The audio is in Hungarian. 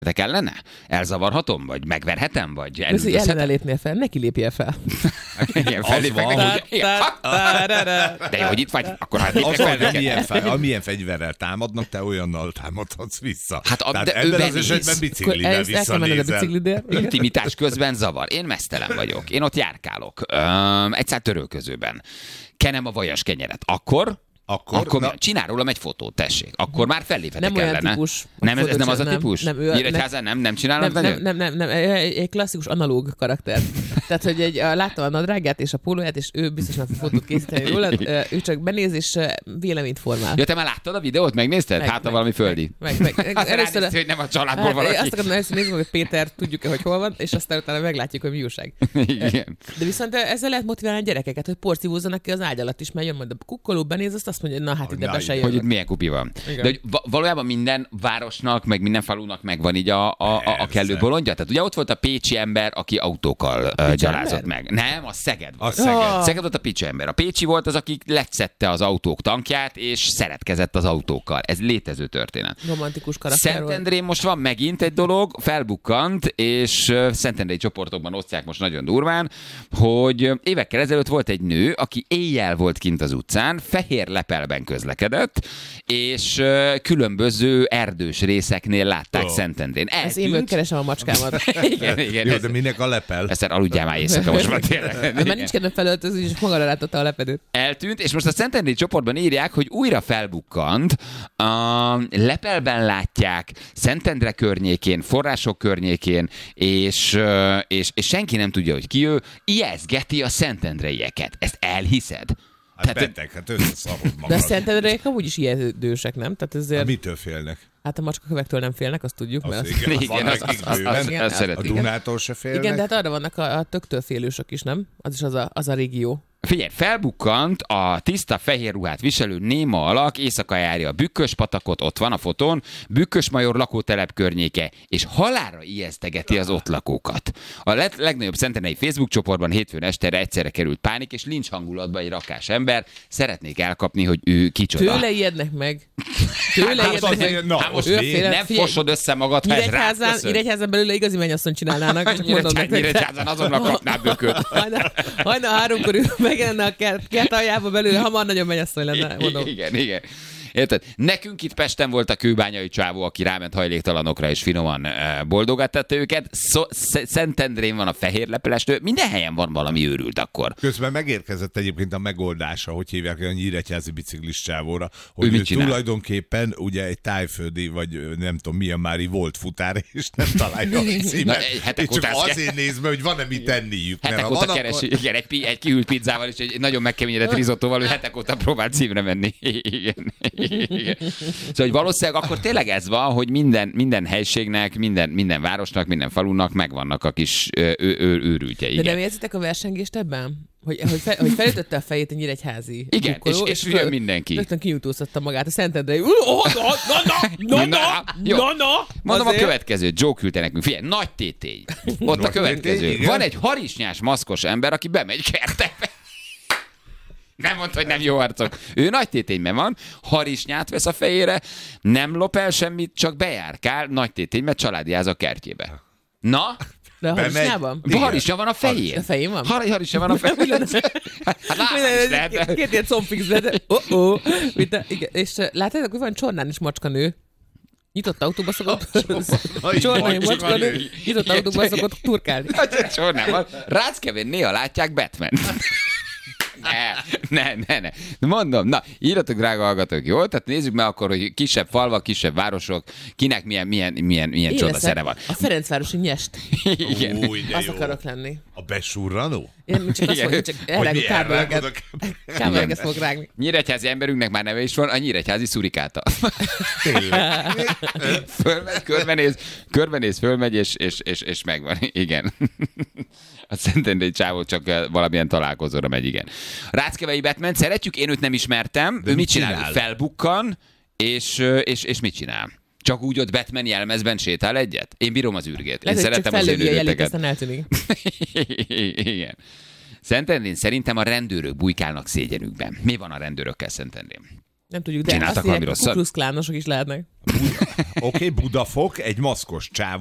De kellene? Elzavarhatom? Vagy megverhetem? Vagy hogy ellene lépnél fel, neki lépjél fel. Igen, fellépek neki. De jó, hogy itt vagy, akkor hát lépjek fel. Amilyen fegyverrel támadnak, te olyannal támadhatsz vissza. Hát tehát de ebben ő az esetben biciklivel visszanézel. Intimitás közben zavar. Én meztelen vagyok. Én ott járkálok. Egyszer törölközőben. Kenem a vajas kenyeret. Akkor csinál rólam egy fotót, tessék. Akkor már felléphetek ellene. Nem olyan típus. Ez nem az a típus? Nyíregyházán nem csinálnak nagyon? Nem. Egy klasszikus analóg karakter. Tehát, hogy láttam a nadrágját és a pólóját, és ő biztos nem fog fotót készíteni róla. Ő csak benéz és véleményt formál. Ja, te már láttad a videót? Megnézted? Hát valami földi. Először, hogy nem a családból valaki. Azt akarom, először nézzük, hogy Péter tudjuk-e, hogy hol van, és aztán utána meglátjuk, hogy mi újság. De viszont ezzel lehet motiválni a gyerekeket, hogy porcívózzanak ki az ágy alatt is, mert jön majd a kukkoló, benéz, azt mondja, na hát ide be se jön. Hogy itt milyen kupi van. Igen. De hogy valójában minden városnak, meg minden falunak megvan így a kellő bolondja. Tehát ugye ott volt a pécsi ember, aki autókkal gyalázott meg. Nem, a Szeged volt. Szeged volt a pécsi ember. A pécsi volt az, aki lecette az autók tankját, és szeretkezett az autókkal. Ez létező történet. Romantikus karakter. Szentendrén most van megint egy dolog, felbukkant, és szentendrei csoportokban osztják most nagyon durván, hogy évekkel ezelőtt volt egy nő, aki éjjel volt kint az utcán, fehér lepelben közlekedett, és különböző erdős részeknél látták Szentendrén. Ez én keresem a macskámat. igen. Jó, de minek a lepel? Ezt aludjál már éjszaka most már tényleg. De már nincs kedve felöltözni, és magára látotta a lepedőt. Eltűnt, és most a Szentendrei csoportban írják, hogy újra felbukkant. Lepelben látják, Szentendre környékén, források környékén, és senki nem tudja, hogy ki ő, ijeszgeti a szentendreieket. Ezt elhiszed? Hát beteg, hát összeszarod magad. De a szentendreiek amúgy is ijesztősek, nem? Tehát ezért... Mitől félnek? Hát a macskakövektől nem félnek, azt tudjuk. Igen, azt a Dunától se félnek. Igen, de hát arra vannak a töktől félősök is, nem? Az is az a régió. Figyelj, felbukkant a tiszta fehér ruhát viselő néma alak, éjszaka járja a Bükkös-patakot, ott van a fotón, Bükkös-major lakótelep környéke, és halálra ijesztegeti az ott lakókat. A legnagyobb szentendrei Facebook csoportban hétfőn estere egyszerre került pánik, és lincs hangulatba egy rakás ember. Szeretnék elkapni, hogy ő kicsoda. Tőle ijednek meg. Nem fosod össze magad, ha ez rád köszön. Nyíregyházán belül igazi mennyasszony csinálnának. Nyíregyházán azonnal kapná Bököt. Hajnal 3-kor megjelenne a kert aljába belőle, hamar nagyobb mennyasszony lenne, mondom. Igen. Érted? Nekünk itt Pesten volt a kőbányai csávó, aki ráment hajléktalanokra, és finoman boldogattatta őket. Szentendrén van a fehér lepelestő, minden helyen van valami őrült akkor. Közben megérkezett egyébként a megoldása, hogy hívják a nyíregyházi biciklis csávóra, hogy ő tulajdonképpen ugye egy tájföldi, vagy nem tudom milyen mári volt futár, és nem találja a címet. És csak azért néz be, hogy van-e mit tenniük. Hetek óta keresi, igen, egy kihűlt pizzával és egy nagyon megkeményedett risottóval, hogy hetek óta próbál címre menni. Igen. Szóval, hogy valószínűleg akkor tényleg ez van, hogy minden helységnek, minden városnak, minden falunak megvannak a kis őrültjei. De nem érzitek a versengést ebben? Hogy felütötte a fejét a nyíregyházi igen, kukkoló, és jön mindenki. Rögtön kijutóztatta magát a Szentendrei. Na! Mondom a következőt, Joe küldte nekünk. Figyelj, nagy tétény. Ott a következő. Van egy harisnyás maszkos ember, aki bemegy kertekbe. Nem mondta, hogy nem jó arcok. Ő nagy tétényben van, harisnyát vesz a fejére, nem lop el semmit, csak bejárkál nagy tétényben, családiáz a kertjébe. Na? De a harisnyában? Harisnya van a fején. A fején van? Harisnya van a fején. Hát két ilyen combfix, de és látjátok, hogy van Csornán is macskanő. Nyitott autóba szokott Csornai macskanő, nyitott autóba szokott turkálni. Csornában Ráckevén néha látják Batman. Ne. Mondom, na, írjatok, drága hallgatók, jó? Tehát nézzük meg akkor, hogy kisebb falvak, kisebb városok, kinek milyen csodaszere van. A Ferencvárosi Nyest. Igen. Az akarok lenni. A besurranó? Én csak azt mondom, hogy csak elrágok kábeleket. Kábeleket fogok rágni. Nyíregyházi emberünknek már neve is van, a nyíregyházi szurikáta. Körbenéz, fölmegy, és megvan. Igen. A Szentendrei csávó csak valamilyen találkozóra megy, igen. Ráckevei Batman, szeretjük, én őt nem ismertem. Ő mit csinál? Felbukkan, és mit csinál? Csak úgy ott Batman jelmezben sétál egyet? Én bírom az űrgét. Én szeretem az őrületeket. Igen. Szentendrén szerintem a rendőrök bujkálnak szégyenükben. Mi van a rendőrökkel Szentendrén? Nem tudjuk, de azt írják, a Ku Klux Klánosok is lehetnek. Oké, Budafok, egy maszkos csávó